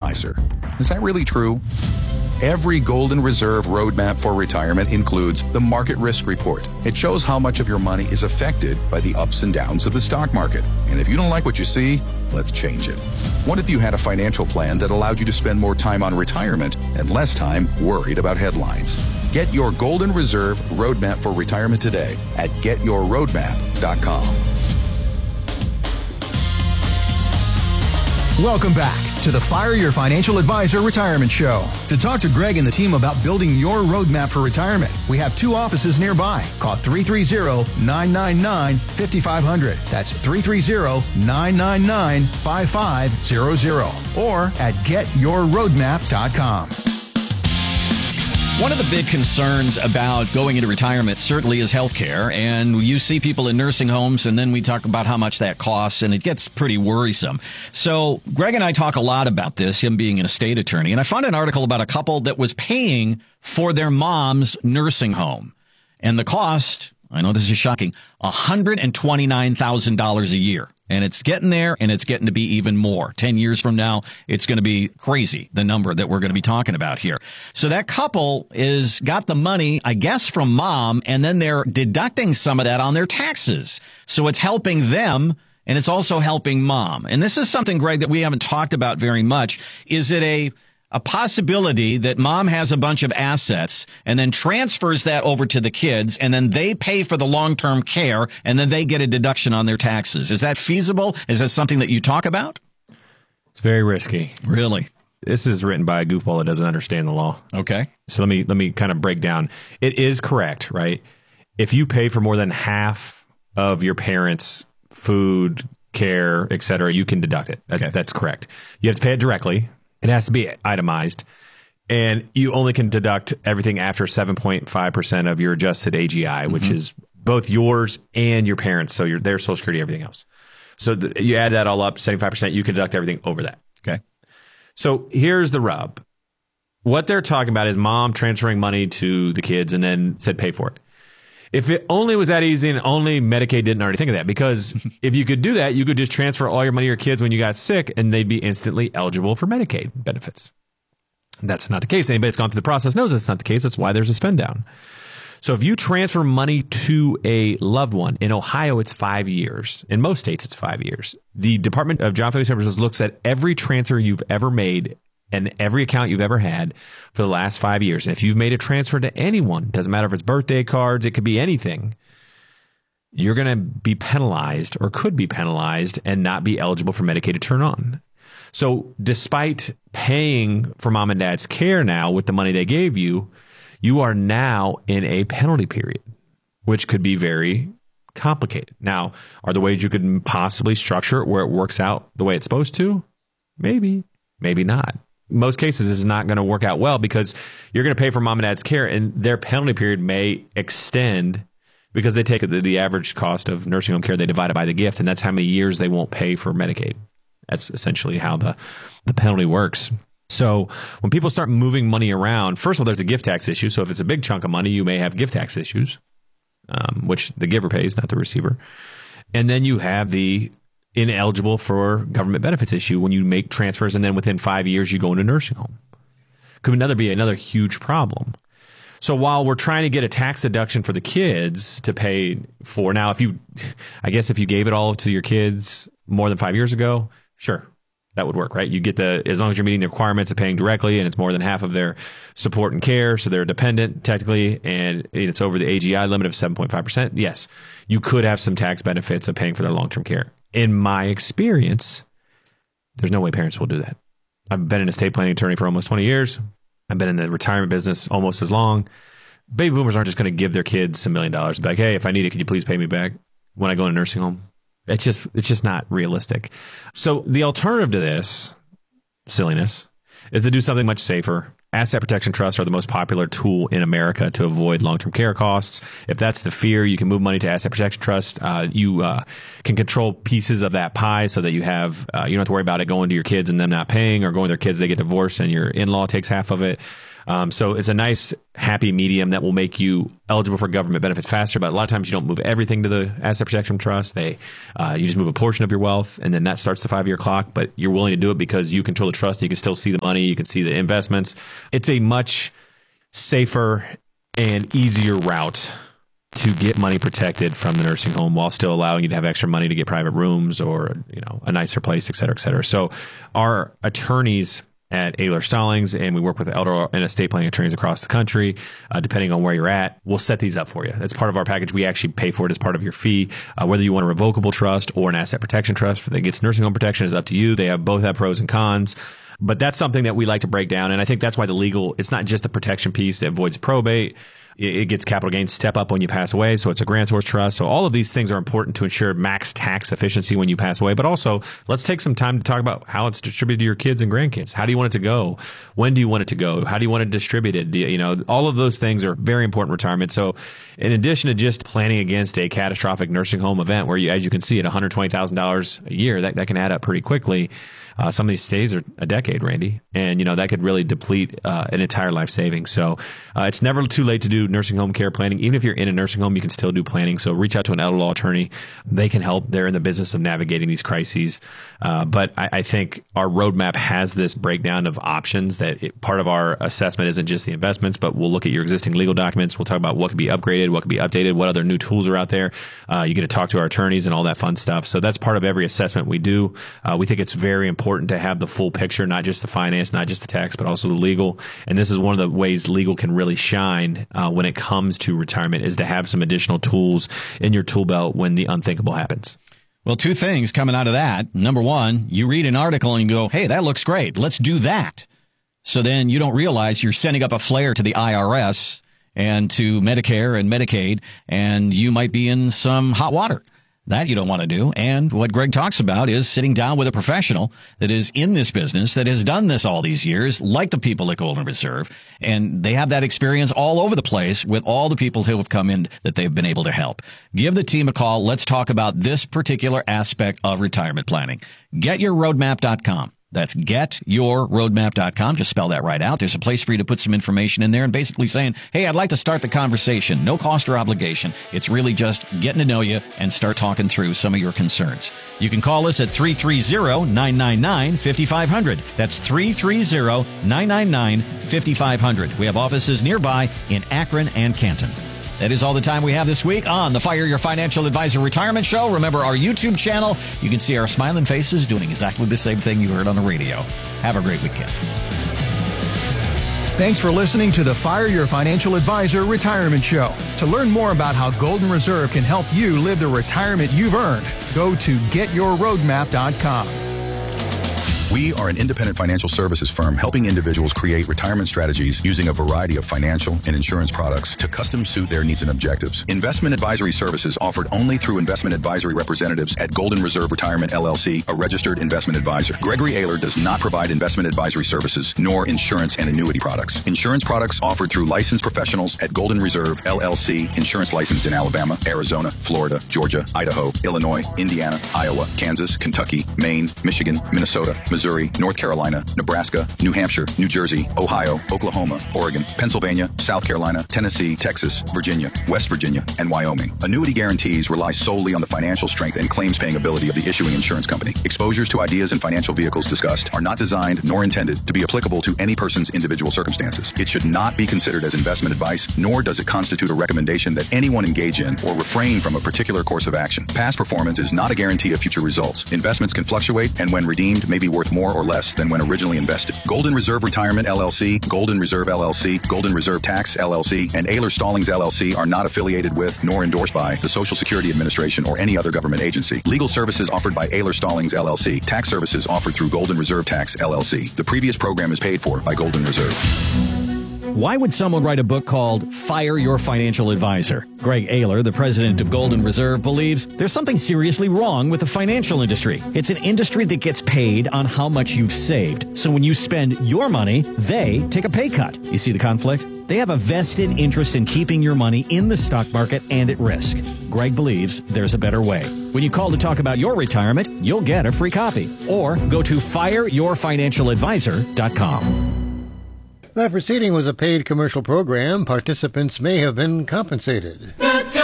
advisor. Is that really true? Every Golden Reserve roadmap for retirement includes the Market Risk Report. It shows how much of your money is affected by the ups and downs of the stock market. And if you don't like what you see, let's change it. What if you had a financial plan that allowed you to spend more time on retirement and less time worried about headlines? Get your Golden Reserve roadmap for retirement today at getyourroadmap.com. Welcome back to the Fire Your Financial Advisor Retirement Show. To talk to Greg and the team about building your roadmap for retirement, we have 2 offices nearby. Call 330-999-5500. That's 330-999-5500. Or at getyourroadmap.com. One of the big concerns about going into retirement certainly is healthcare. And you see people in nursing homes, and then we talk about how much that costs, and it gets pretty worrisome. So Greg and I talk a lot about this, him being an estate attorney. And I found an article about a couple that was paying for their mom's nursing home. And the cost, I know this is shocking, $129,000 a year. And it's getting there, and it's getting to be even more. 10 years from now, it's going to be crazy, the number that we're going to be talking about here. So that couple got the money, I guess, from mom, and then they're deducting some of that on their taxes. So it's helping them, and it's also helping mom. And this is something, Greg, that we haven't talked about very much. Is it a possibility that mom has a bunch of assets and then transfers that over to the kids, and then they pay for the long-term care, and then they get a deduction on their taxes? Is that feasible? Is that something that you talk about? It's very risky. Really? This is written by a goofball that doesn't understand the law. Okay. So let me kind of break down. It is correct, right? If you pay for more than half of your parents' food, care, et cetera, you can deduct it. That's correct. You have to pay it directly. It has to be itemized, and you only can deduct everything after 7.5% of your adjusted AGI, which is both yours and your parents. So their Social Security, everything else. So you add that all up, 75%, you can deduct everything over that. Okay. So here's the rub. What they're talking about is mom transferring money to the kids and then said pay for it. If it only was that easy and only Medicaid didn't already think of that, because if you could do that, you could just transfer all your money to your kids when you got sick and they'd be instantly eligible for Medicaid benefits. That's not the case. Anybody that's gone through the process knows that's not the case. That's why there's a spend down. So if you transfer money to a loved one, in Ohio, it's 5 years. In most states, it's 5 years. The Department of Job and Family Services looks at every transfer you've ever made and every account you've ever had for the last 5 years. And if you've made a transfer to anyone, doesn't matter if it's birthday cards, it could be anything, you're going to be penalized or could be penalized and not be eligible for Medicaid to turn on. So despite paying for mom and dad's care now with the money they gave you, you are now in a penalty period, which could be very complicated. Now, are there ways you could possibly structure it where it works out the way it's supposed to? Maybe, maybe not. Most cases, this is not going to work out well because you're going to pay for mom and dad's care, and their penalty period may extend because they take the average cost of nursing home care, they divide it by the gift, and that's how many years they won't pay for Medicaid. That's essentially how the penalty works. So when people start moving money around, first of all, there's a gift tax issue. So if it's a big chunk of money, you may have gift tax issues, which the giver pays, not the receiver. And then you have the ineligible for government benefits issue when you make transfers and then within 5 years you go into a nursing home. Could be another huge problem. So while we're trying to get a tax deduction for the kids to pay for now, if you gave it all to your kids more than 5 years ago, sure, that would work, right? You get as long as you're meeting the requirements of paying directly and it's more than half of their support and care, so they're dependent technically, and it's over the AGI limit of 7.5%. Yes, you could have some tax benefits of paying for their long-term care. In my experience, there's no way parents will do that. I've been an estate planning attorney for almost 20 years. I've been in the retirement business almost as long. Baby boomers aren't just going to give their kids $1 million. Be like, hey, if I need it, could you please pay me back when I go in a nursing home? It's just not realistic. So the alternative to this silliness is to do something much safer. Asset protection trusts are the most popular tool in America to avoid long-term care costs. If that's the fear, you can move money to asset protection trust. You can control pieces of that pie so that you don't have to worry about it going to your kids and them not paying, or going to their kids, they get divorced and your in-law takes half of it. So it's a nice happy medium that will make you eligible for government benefits faster. But a lot of times you don't move everything to the asset protection trust. You just move a portion of your wealth, and then that starts the 5-year clock. But you're willing to do it because you control the trust. You can still see the money. You can see the investments. It's a much safer and easier route to get money protected from the nursing home while still allowing you to have extra money to get private rooms or, a nicer place, et cetera, et cetera. So our attorneys at Ahlers Stallings, and we work with elder and estate planning attorneys across the country, depending on where you're at, we'll set these up for you. That's part of our package. We actually pay for it as part of your fee. Whether you want a revocable trust or an asset protection trust that gets nursing home protection is up to you. They both have pros and cons. But that's something that we like to break down. And I think that's why it's not just the protection piece that avoids probate. It gets capital gains step up when you pass away. So it's a grantor's trust. So all of these things are important to ensure max tax efficiency when you pass away. But also, let's take some time to talk about how it's distributed to your kids and grandkids. How do you want it to go? When do you want it to go? How do you want it distributed? All of those things are very important in retirement. So in addition to just planning against a catastrophic nursing home event where as you can see at $120,000 a year, that can add up pretty quickly. Some of these stays are a decade, Randy, and that could really deplete an entire life savings. So it's never too late to do nursing home care planning. Even if you're in a nursing home, you can still do planning. So reach out to an elder law attorney. They can help. They're in the business of navigating these crises. But I think our roadmap has this breakdown of options that part of our assessment isn't just the investments, but we'll look at your existing legal documents. We'll talk about what could be upgraded, what could be updated, what other new tools are out there. You get to talk to our attorneys and all that fun stuff. So that's part of every assessment we do. We think it's very important to have the full picture, not just the finance, not just the tax, but also the legal. And this is one of the ways legal can really shine when it comes to retirement, is to have some additional tools in your tool belt when the unthinkable happens. Well, two things coming out of that. Number one, you read an article and you go, hey, that looks great. Let's do that. So then you don't realize you're sending up a flare to the IRS and to Medicare and Medicaid, and you might be in some hot water. That you don't want to do. And what Greg talks about is sitting down with a professional that is in this business, that has done this all these years, like the people at Golden Reserve. And they have that experience all over the place with all the people who have come in that they've been able to help. Give the team a call. Let's talk about this particular aspect of retirement planning. GetYourRoadmap.com. That's getyourroadmap.com. Just spell that right out. There's a place for you to put some information in there and basically saying, hey, I'd like to start the conversation. No cost or obligation. It's really just getting to know you and start talking through some of your concerns. You can call us at 330-999-5500. That's 330-999-5500. We have offices nearby in Akron and Canton. That is all the time we have this week on the Fire Your Financial Advisor Retirement Show. Remember our YouTube channel. You can see our smiling faces doing exactly the same thing you heard on the radio. Have a great weekend. Thanks for listening to the Fire Your Financial Advisor Retirement Show. To learn more about how Golden Reserve can help you live the retirement you've earned, go to getyourroadmap.com. We are an independent financial services firm helping individuals create retirement strategies using a variety of financial and insurance products to custom suit their needs and objectives. Investment advisory services offered only through investment advisory representatives at Golden Reserve Retirement LLC, a registered investment advisor. Gregory Ahlers does not provide investment advisory services nor insurance and annuity products. Insurance products offered through licensed professionals at Golden Reserve LLC, insurance licensed in Alabama, Arizona, Florida, Georgia, Idaho, Illinois, Indiana, Iowa, Kansas, Kentucky, Maine, Michigan, Minnesota, Missouri, North Carolina, Nebraska, New Hampshire, New Jersey, Ohio, Oklahoma, Oregon, Pennsylvania, South Carolina, Tennessee, Texas, Virginia, West Virginia, and Wyoming. Annuity guarantees rely solely on the financial strength and claims-paying ability of the issuing insurance company. Exposures to ideas and financial vehicles discussed are not designed nor intended to be applicable to any person's individual circumstances. It should not be considered as investment advice, nor does it constitute a recommendation that anyone engage in or refrain from a particular course of action. Past performance is not a guarantee of future results. Investments can fluctuate and when redeemed may be worth more or less than when originally invested. Golden Reserve Retirement LLC, Golden Reserve LLC, Golden Reserve Tax LLC, and Ahlers Stallings LLC are not affiliated with nor endorsed by the Social Security Administration or any other government agency. Legal services offered by Ahlers Stallings LLC. Tax services offered through Golden Reserve Tax LLC. The previous program is paid for by Golden Reserve. Why would someone write a book called Fire Your Financial Advisor? Greg Ahlers, the president of Golden Reserve, believes there's something seriously wrong with the financial industry. It's an industry that gets paid on how much you've saved. So when you spend your money, they take a pay cut. You see the conflict? They have a vested interest in keeping your money in the stock market and at risk. Greg believes there's a better way. When you call to talk about your retirement, you'll get a free copy. Or go to fireyourfinancialadvisor.com. That proceeding was a paid commercial program. Participants may have been compensated.